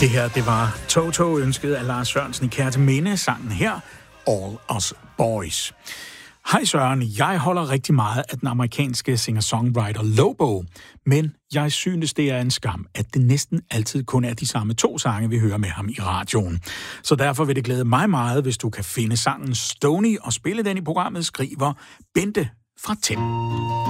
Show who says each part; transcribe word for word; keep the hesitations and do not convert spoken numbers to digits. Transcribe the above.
Speaker 1: Det her, det var Toto, ønsket af Lars Sørensen i Kærteminde, sangen her, All Us Boys. Hej Søren, jeg holder rigtig meget af den amerikanske singer-songwriter Lobo, men jeg synes, det er en skam, at det næsten altid kun er de samme to sange, vi hører med ham i radioen. Så derfor vil det glæde mig meget, hvis du kan finde sangen Stony og spille den i programmet, skriver Bente fra Tem.